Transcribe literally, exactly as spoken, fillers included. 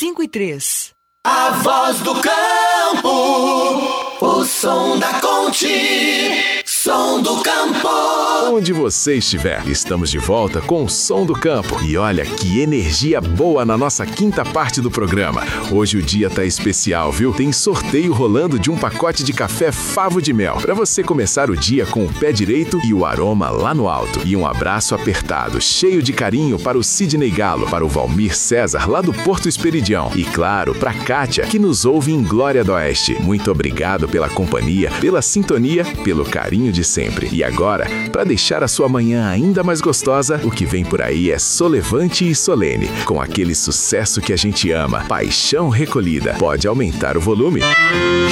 cinco e três. A voz do campo, o som da Conte, som do campo. Onde você estiver, estamos de volta com o Som do Campo. E olha que energia boa na nossa quinta parte do programa. Hoje o dia tá especial, viu? Tem sorteio rolando de um pacote de café Favo de Mel, para você começar o dia com o pé direito e o aroma lá no alto. E um abraço apertado, cheio de carinho para o Sidney Galo, para o Valmir César, lá do Porto Esperidião. E claro, para Kátia, que nos ouve em Glória do Oeste. Muito obrigado pela companhia, pela sintonia, pelo carinho de sempre. E agora, para deixar a sua manhã ainda mais gostosa, o que vem por aí é Solevante e Solene, com aquele sucesso que a gente ama, Paixão Recolhida. Pode aumentar o volume.